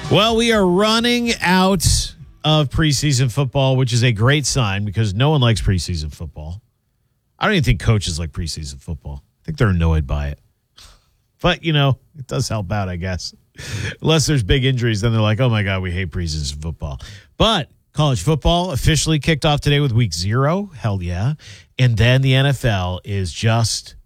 Well, we are running out of preseason football, which is a great sign because no one likes preseason football. I don't even think coaches like preseason football. I think they're annoyed by it. But, it does help out, I guess. Unless there's big injuries, then they're like, oh, my God, we hate preseason football. But college football officially kicked off today with week 0. Hell yeah. And then the NFL is just